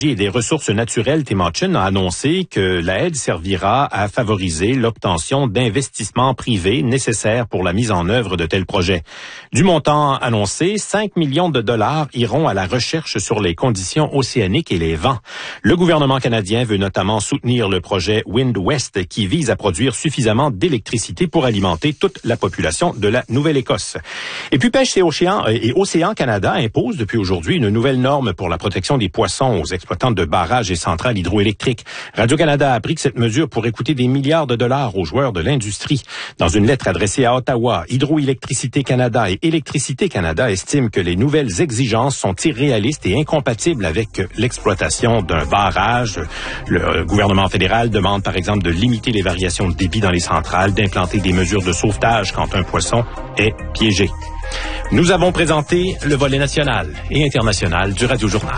et des ressources naturelles, Tim Hutchin, a annoncé que l'aide servira à favoriser l'obtention d'investissements privés nécessaires pour la mise en œuvre de tels projets. Du montant annoncé, 5 millions de dollars iront à la recherche sur les conditions océaniques et les vents. Le gouvernement canadien veut notamment soutenir le projet Wind West qui vise à produire suffisamment d'électricité pour alimenter toute la population de la Nouvelle-Écosse. Et puis Pêche et Océan Canada impose depuis aujourd'hui une nouvelle norme pour la protection des poissons aux exploitants de barrages et centrales hydroélectriques. Radio-Canada a appris que cette mesure pourrait coûter des milliards de dollars aux joueurs de l'industrie. Dans une lettre adressée à Ottawa, Hydroélectricité Canada et Électricité Canada estiment que les nouvelles exigences sont irréalistes et incompatibles avec l'exploitation d'un barrage. Le gouvernement fédéral demande par exemple de limiter les variations de débit dans les centrales, d'implanter des mesures de sauvetage quand un poisson est piégé. Nous avons présenté le volet national et international du Radio Journal.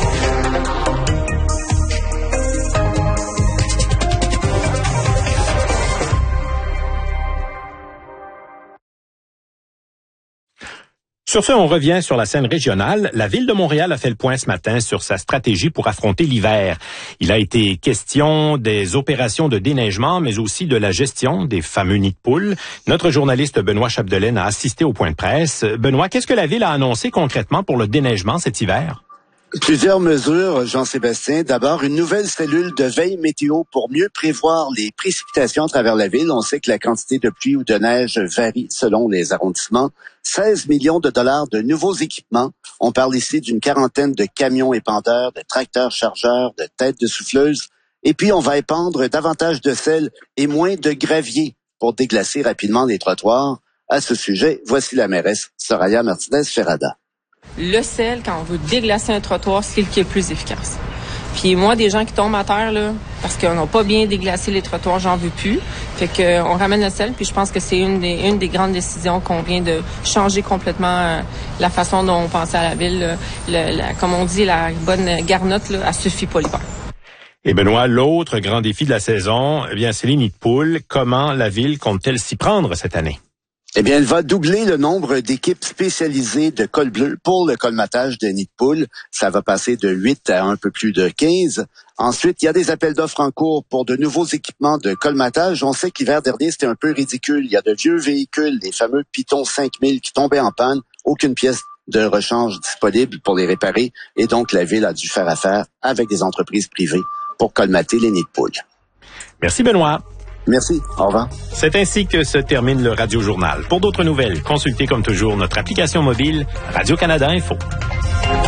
Sur ce, on revient sur la scène régionale. La Ville de Montréal a fait le point ce matin sur sa stratégie pour affronter l'hiver. Il a été question des opérations de déneigement, mais aussi de la gestion des fameux nids de poules. Notre journaliste Benoît Chapdelaine a assisté au point de presse. Benoît, qu'est-ce que la Ville a annoncé concrètement pour le déneigement cet hiver? Plusieurs mesures, Jean-Sébastien. D'abord, une nouvelle cellule de veille météo pour mieux prévoir les précipitations à travers la ville. On sait que la quantité de pluie ou de neige varie selon les arrondissements. 16 millions de dollars de nouveaux équipements. On parle ici d'une quarantaine de camions épandeurs, de tracteurs chargeurs, de têtes de souffleuses. Et puis, on va épandre davantage de sel et moins de gravier pour déglacer rapidement les trottoirs. À ce sujet, voici la mairesse Soraya Martinez-Ferrada. Le sel, quand on veut déglacer un trottoir, c'est le qui est le plus efficace. Puis moi, des gens qui tombent à terre, là, parce qu'on n'a pas bien déglacé les trottoirs, j'en veux plus. Fait que on ramène le sel, puis je pense que c'est une des grandes décisions qu'on vient de changer complètement la façon dont on pensait à la ville. Comme on dit, la bonne garnotte, là, elle suffit pas l'hiver. Et Benoît, l'autre grand défi de la saison, eh bien, c'est les nids de poules. Comment la ville compte-t-elle s'y prendre cette année? Eh bien, elle va doubler le nombre d'équipes spécialisées de cols bleus pour le colmatage de nids de poules. Ça va passer de 8 à un peu plus de 15. Ensuite, il y a des appels d'offres en cours pour de nouveaux équipements de colmatage. On sait que l'hiver dernier, c'était un peu ridicule. Il y a de vieux véhicules, les fameux Python 5000 qui tombaient en panne. Aucune pièce de rechange disponible pour les réparer. Et donc, la ville a dû faire affaire avec des entreprises privées pour colmater les nids de poules. Merci, Benoît. Merci. Au revoir. C'est ainsi que se termine le Radio Journal. Pour d'autres nouvelles, consultez comme toujours notre application mobile Radio-Canada Info.